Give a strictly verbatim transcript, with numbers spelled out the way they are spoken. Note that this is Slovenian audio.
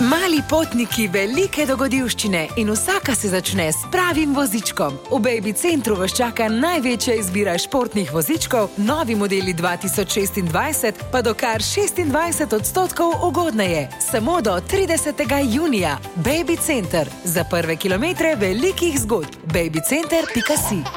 Mali potniki, velike dogodivščine in vsaka se začne s pravim vozičkom. V Baby Centru vas čaka največja izbira športnih vozičkov, novi modeli dva tisoč šestindvajset pa do kar šestindvajset odstotkov ugodneje. Samo do tridesetega junija. Baby Center. Za prve kilometre velikih zgodb. baby center pika si.